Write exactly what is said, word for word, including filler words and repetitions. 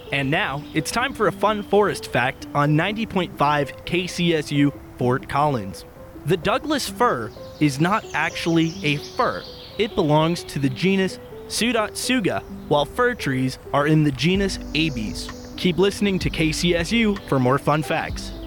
And now, it's time for a fun forest fact on ninety point five K C S U Fort Collins. The Douglas fir is not actually a fir. It belongs to the genus Pseudotsuga, while fir trees are in the genus Abies. Keep listening to K C S U for more fun facts.